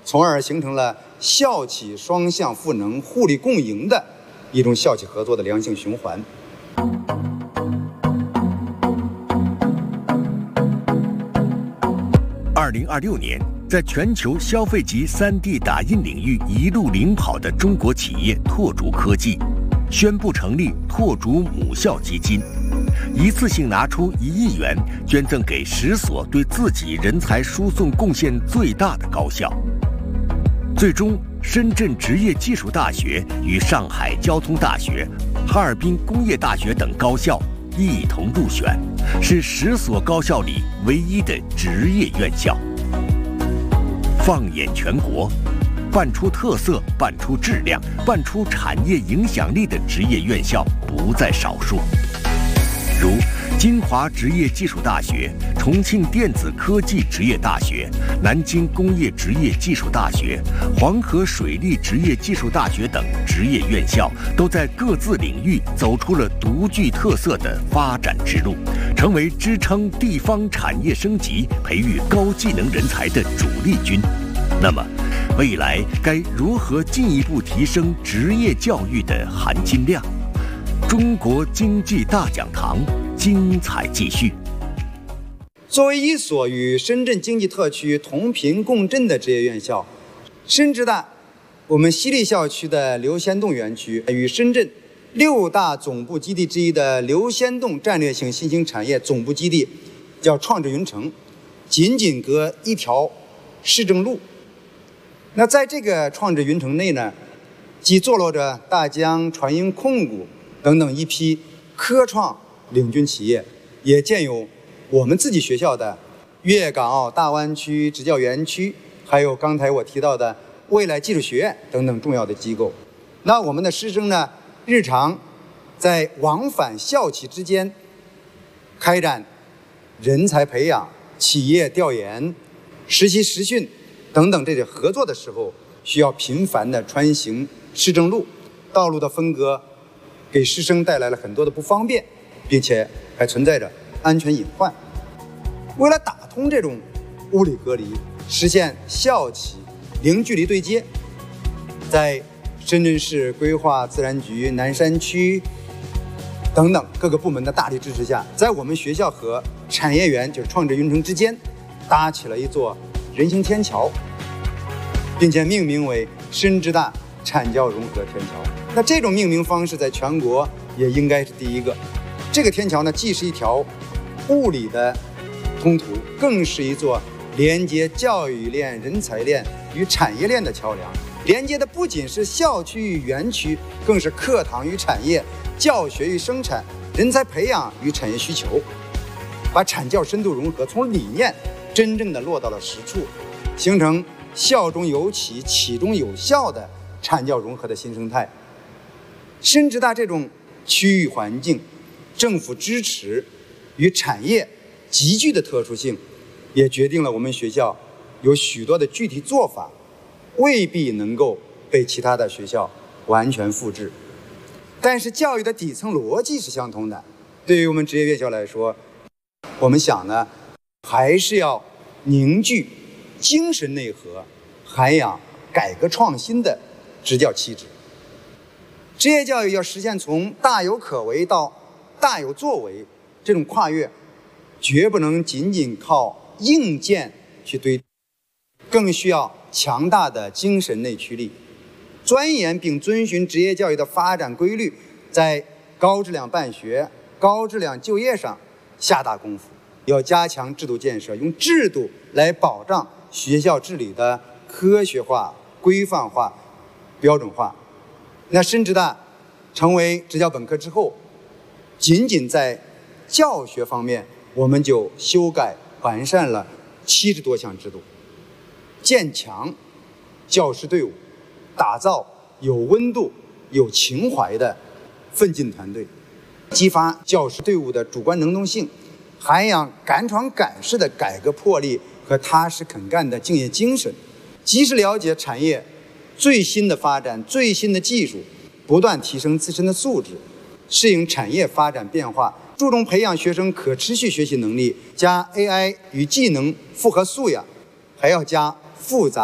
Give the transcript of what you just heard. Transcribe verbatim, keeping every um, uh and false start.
从而形成了校企双向赋能、互利共赢的一种校企合作的良性循环。 二零二六年，在全球消费级 三 D 打印领域一路领跑的中国企业拓竹科技，宣布成立拓竹母校基金，一次性拿出一亿元捐赠给十所对自己人才输送贡献最大的高校。最终，深圳职业技术大学与上海交通大学、哈尔滨工业大学等高校一同入选，是十所高校里唯一的职业院校。放眼全国，办出特色、办出质量、办出产业影响力的职业院校不在少数，如金华职业技术大学、重庆电子科技职业大学、南京工业职业技术大学、黄河水利职业技术大学等职业院校，都在各自领域走出了独具特色的发展之路，成为支撑地方产业升级、培育高技能人才的主力军。那么，未来该如何进一步提升职业教育的含金量？中国经济大讲堂精彩继续。 作为一所与深圳经济特区同频共振的职业院校，深职大我们西丽校区的刘仙洞园区与深圳六大总部基地之一的刘仙洞战略性新兴产业总部基地，叫创智云城，仅仅隔一条市政路。那在这个创智云城内呢，既坐落着大疆、传音控股等等一批科创领军企业，也建有我们自己学校的粤港澳大湾区职教园区，还有刚才我提到的未来技术学院等等重要的机构。那我们的师生呢，日常在往返校企之间开展人才培养、企业调研、实习实训等等这些合作的时候，需要频繁的穿行市政路，道路的分割给师生带来了很多的不方便，并且还存在着安全隐患。为了打通这种物理隔离，实现校企零距离对接，在深圳市规划自然局南山区等等各个部门的大力支持下，在我们学校和产业园就是创智云城之间搭起了一座人行天桥，并且命名为深职大产教融合天桥。那这种命名方式在全国也应该是第一个。这个天桥呢，既是一条物理的通途，更是一座连接教育链、人才链与产业链的桥梁。连接的不仅是校区与园区，更是课堂与产业、教学与生产、人才培养与产业需求，把产教深度融合从理念真正的落到了实处，形成校中有企、企中有校的产教融合的新生态。深职大这种区域环境、政府支持与产业集聚的特殊性，也决定了我们学校有许多的具体做法未必能够被其他的学校完全复制，但是教育的底层逻辑是相通的。对于我们职业院校来说，我们想呢，还是要凝聚精神内核，涵养改革创新的职教气质。职业教育要实现从大有可为到大有作为这种跨越，绝不能仅仅靠硬件去堆，更需要强大的精神内驱力，钻研并遵循职业教育的发展规律，在高质量办学、高质量就业上下大功夫。要加强制度建设，用制度来保障学校治理的科学化、规范化、标准化。那深职大成为职教本科之后，仅仅在教学方面，我们就修改完善了七十多项制度，建强教师队伍，打造有温度、有情怀的奋进团队，激发教师队伍的主观能动性，涵养敢闯敢试的改革魄力和踏实肯干的敬业精神，及时了解产业最新的发展、最新的技术，不断提升自身的素质，适应产业发展变化，注重培养学生可持续学习能力，加 A I 与技能复合素养，还要加复杂